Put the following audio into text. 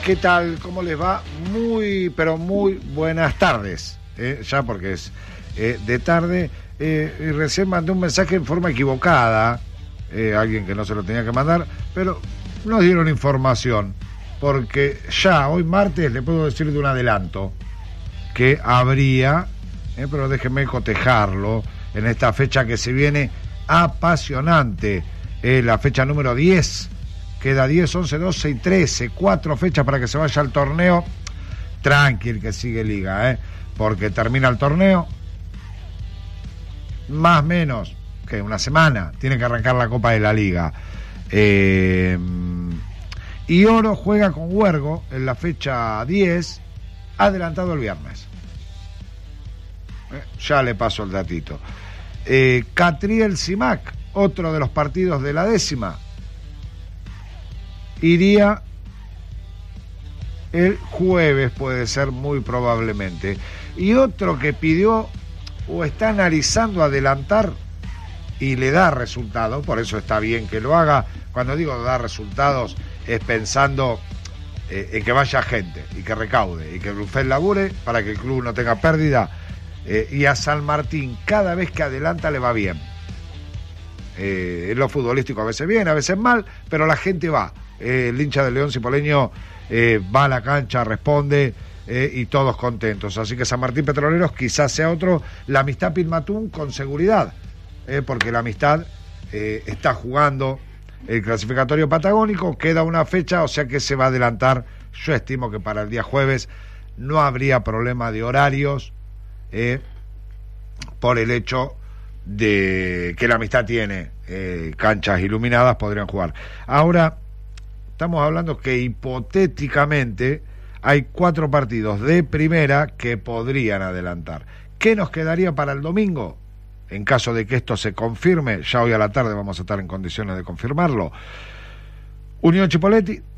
¿Qué tal? ¿Cómo les va? Muy, pero muy buenas tardes. Ya porque es de tarde. Y recién mandé un mensaje en forma equivocada. Alguien que no se lo tenía que mandar. Pero nos dieron información. Porque ya hoy martes le puedo decir de un adelanto que habría, pero déjenme cotejarlo, en esta fecha que se viene apasionante. La fecha número 10. Queda 10, 11, 12 y 13. 4 fechas para que se vaya al torneo. Tranquil que sigue Liga, porque termina el torneo. Más o menos que una semana. Tiene que arrancar la Copa de la Liga. Y Oro juega con Huergo en la fecha 10, adelantado el viernes. Ya le paso el datito. Catriel Simac, otro de los partidos de la 10ª. Iría el jueves, puede ser muy probablemente. Y otro que pidió o está analizando adelantar y le da resultados, por eso está bien que lo haga. Cuando digo dar resultados es pensando en que vaya gente y que recaude y que Brufel labure para que el club no tenga pérdida. Y a San Martín cada vez que adelanta le va bien. En lo futbolístico a veces bien, a veces mal, pero la gente va. El hincha de León Cipoleño va a la cancha, responde y todos contentos. Así que San Martín Petroleros quizás sea otro. La Amistad Pilmatún con seguridad, porque la Amistad está jugando el clasificatorio patagónico, queda una fecha, o sea que se va a adelantar. Yo estimo que para el día jueves no habría problema de horarios, por el hecho de que la Amistad tiene canchas iluminadas, podrían jugar. Ahora estamos hablando que hipotéticamente hay 4 partidos de primera que podrían adelantar. ¿Qué nos quedaría para el domingo? En caso de que esto se confirme, ya hoy a la tarde vamos a estar en condiciones de confirmarlo. Unión Chipoleti,